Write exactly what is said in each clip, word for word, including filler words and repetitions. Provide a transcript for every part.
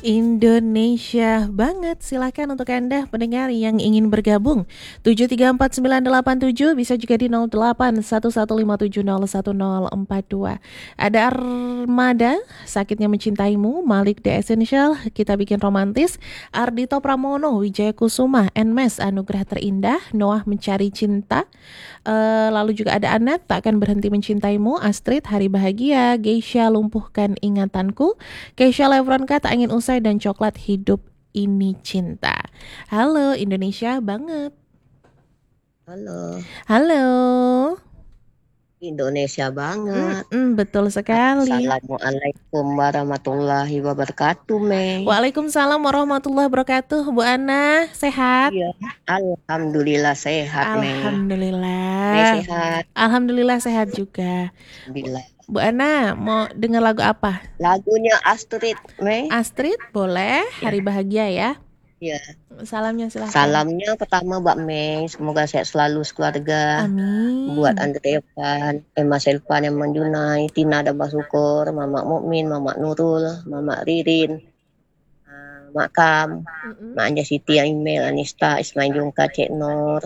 Indonesia banget. Silakan untuk Anda pendengar yang ingin bergabung. tujuh tiga empat sembilan delapan tujuh bisa juga di nol delapan satu satu lima tujuh nol satu nol empat dua. Ada Armada, Sakitnya Mencintaimu, Malik The Essential, Kita Bikin Romantis, Ardito Pramono, Wijaya Kusuma, Enmes, Anugerah Terindah, Noah Mencari Cinta. Uh, lalu juga ada Anet, Tak Akan Berhenti Mencintaimu, Astrid, Hari Bahagia, Geisha, Lumpuhkan Ingatanku, Keisha Levronka, Tak Ingin Usai, dan Coklat Hidup Ini Cinta. Halo Indonesia banget. Halo. Halo. Indonesia banget. Mm-mm, betul sekali. Assalamualaikum warahmatullahi wabarakatuh, Mei. Waalaikumsalam warahmatullahi wabarakatuh, Bu Ana. Sehat? Iya. Alhamdulillah sehat, Mei. Alhamdulillah. Mei sehat. Alhamdulillah sehat juga. Alhamdulillah. Bu Ana, mau dengar lagu apa? Lagunya Astrid, Mei. Astrid, boleh. Hari Bahagia ya. Iya. Salamnya silahkan. Salamnya pertama Mbak Mei, semoga sehat selalu sekeluarga. Amin. Buat Andre Evan, Emma Selvan, Emma Junai, Tina Dabah Syukur, Mama Mukmin, Mama Nurul, Mama Ririn, uh, Mak Kam, mm-hmm. Mak Anja Siti, Email, Anista, Ismail Jungka, Cek Nur,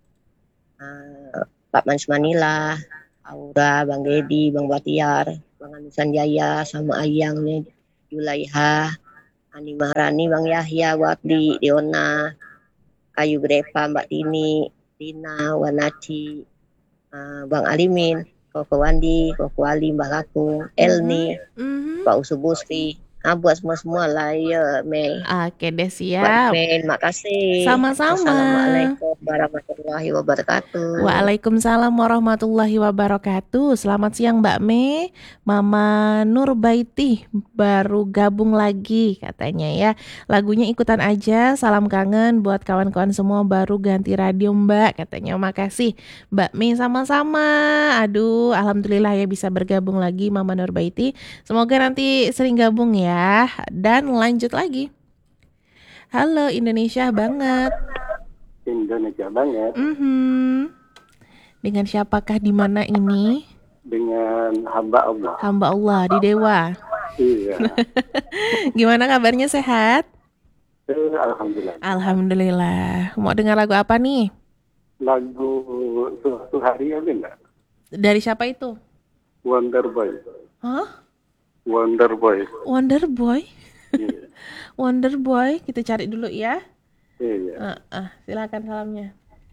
uh, Pak Mans Manila, Aura, Bang Dedi, Bang Batiar, Bang Anisan Jaya, sama Ayangnya, Julaiha, Ani Maharani, Bang Yahya, Wabdi, Diona, Kayu Grepa, Mbak Tini, Tina, Wanaci, uh, Bang Alimin, Koko Wandi, Koko Ali, Mbak Lakung, Elni, mm-hmm. Pak Usubusri. Nah, buat semua-semua lah ya, Mei. Oke deh, siap. Mei, makasih. Sama-sama. Assalamualaikum warahmatullahi wabarakatuh. Waalaikumsalam warahmatullahi wabarakatuh. Selamat siang Mbak Mei. Mama Nurbaiti baru gabung lagi katanya ya. Lagunya ikutan aja, salam kangen buat kawan-kawan semua, baru ganti radio Mbak katanya. Makasih Mbak Mei, sama-sama. Aduh, alhamdulillah ya bisa bergabung lagi Mama Nurbaiti. Semoga nanti sering gabung ya. Ya, dan lanjut lagi. Halo Indonesia banget. Indonesia banget. Mm-hmm. Dengan siapakah di mana ini? Dengan hamba Allah. Hamba Allah di Dewa. Iya. Gimana kabarnya, sehat? Eh, Alhamdulillah. Alhamdulillah. Mau dengar lagu apa nih? Lagu Suatu Hari ada nggak? Dari siapa itu? Wonder Boy. Hah? Wonder Boy. Wonder Boy. Iya. Wonder Boy, kita cari dulu ya. Iya. Uh, uh, silakan salamnya.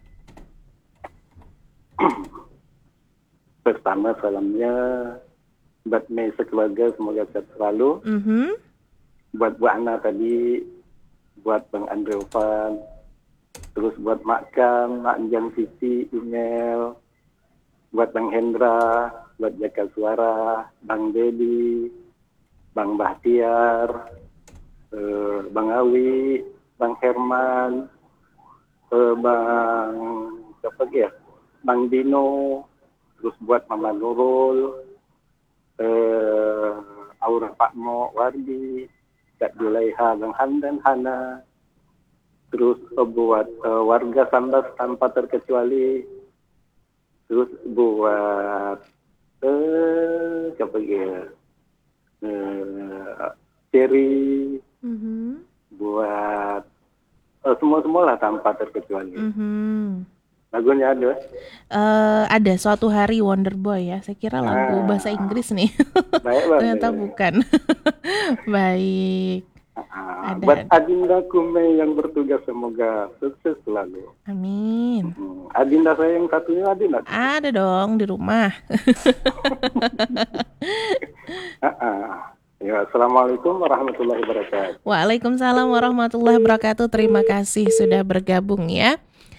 Pertama salamnya buat Mei sekeluarga, semoga sehat selalu. Mm-hmm. Buat Bu Ana tadi, buat Bang Andre Ovan, terus buat Mak Kam, Mak Anjang Siti, Email, buat Bang Hendra, buat Jaka Suara, Bang Dedi, Bang Bahtiar, eh, Bang Awi, Bang Herman, eh, Bang siapa lagi ya? Bang Dino, terus buat Mama Nurul, eh, Aura Pakmo, Wardi, Kak Julaiha, Bang Hamdan, Hana, terus eh, buat eh, warga Sambas tanpa terkecuali, terus buat eh siapa lagi ya? Uh, Cherry, mm-hmm. buat uh, semua-semua lah tanpa terkecuali. Mm-hmm. Lagunya ada? Uh, ada Suatu Hari Wonder Boy ya. Saya kira lagu ah. bahasa Inggris nih. Baik, ternyata baik. Bukan. Baik. Ah, ada, buat Adinda Kume yang bertugas semoga sukses selalu. Amin. Hmm. Adinda saya yang satunya ada nggak? Ada dong di rumah. ah, ah. Ya, assalamualaikum warahmatullahi wabarakatuh. Waalaikumsalam warahmatullahi wabarakatuh. Terima kasih sudah bergabung ya.